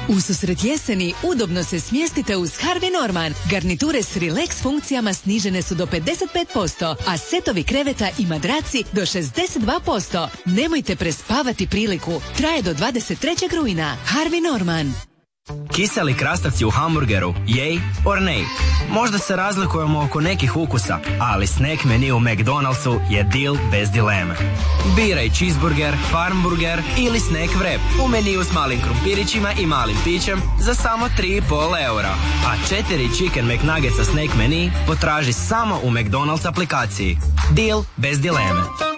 U susret jeseni udobno se smjestite uz Harvey Norman. Garniture s relax funkcijama snižene su do 55%, a setovi kreveta i madraci do 62%. Nemojte prespavati priliku. Traje do 23. rujna. Harvey Norman. Kiseli krastavci u hamburgeru, yay or nay? Možda se razlikujemo oko nekih ukusa, ali snack menu u McDonald'su je deal bez dileme. Biraj cheeseburger, farmburger ili snack wrap u meniju s malim krumpirićima i malim pićem za samo 3,5 eura. A 4 chicken McNuggetsa snack menu potraži samo u McDonald's aplikaciji. Deal bez dileme.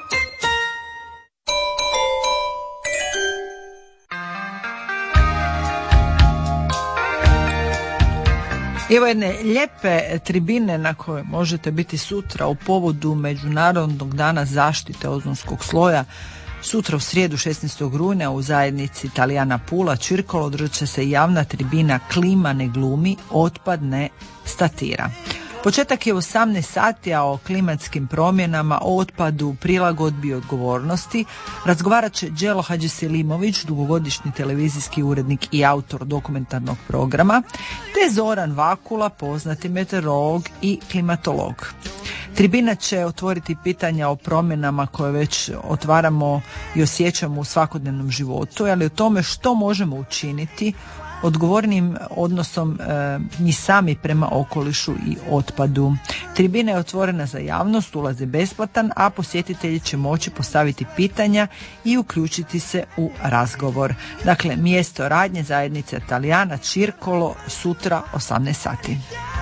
Evo jedne lijepe tribine na kojoj možete biti sutra u povodu Međunarodnog dana zaštite ozonskog sloja. Sutra u srijedu 16. rujna u zajednici Italijana Pula Circolo održat će se javna tribina Klima ne glumi, otpad ne statira. Početak je u 18 sati, a o klimatskim promjenama, otpadu, prilagodbi i odgovornosti razgovarat će Đelo Hadžiselimović, dugogodišnji televizijski urednik i autor dokumentarnog programa, te Zoran Vakula, poznati meteorolog i klimatolog. Tribina će otvoriti pitanja o promjenama koje već otvaramo i osjećamo u svakodnevnom životu, ali o tome što možemo učiniti odgovornim odnosom mi sami prema okolišu i otpadu. Tribina je otvorena za javnost, ulaz je besplatan, a posjetitelji će moći postaviti pitanja i uključiti se u razgovor. Dakle, mjesto radnje zajednice Italijana Circolo sutra 18 sati.